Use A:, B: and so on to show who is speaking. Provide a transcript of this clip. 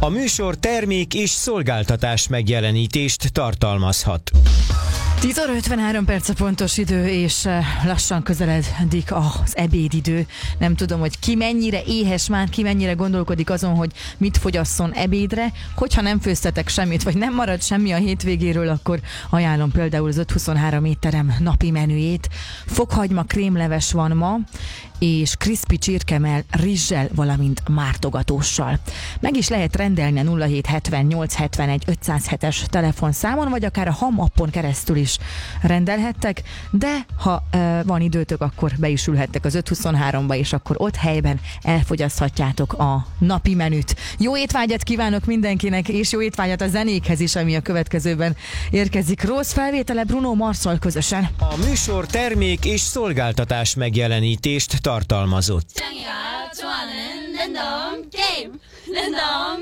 A: A műsor termék és szolgáltatás megjelenítést tartalmazhat.
B: 10 óra 53 perc a pontos idő, és lassan közeledik az ebédidő. Nem tudom, hogy ki mennyire éhes már, ki mennyire gondolkodik azon, hogy mit fogyasszon ebédre. Hogyha nem főztetek semmit, vagy nem marad semmi a hétvégéről, akkor ajánlom például az 523 étterem napi menüjét. Fokhagyma krémleves van ma, és crispy csirkemell rizssel, valamint mártogatóssal. Meg is lehet rendelni a 0770 871 507-es telefonszámon, vagy akár a HAM appon keresztül is rendelhettek, de ha van időtök, akkor be is ülhettek az 523-ba, és akkor ott helyben elfogyaszthatjátok a napi menüt. Jó étvágyat kívánok mindenkinek, és jó étvágyat a zenékhez is, ami a következőben érkezik. Rossz felvétele Bruno Marsszal közösen.
A: A műsor termék és szolgáltatás megjelenítést tartalmazott.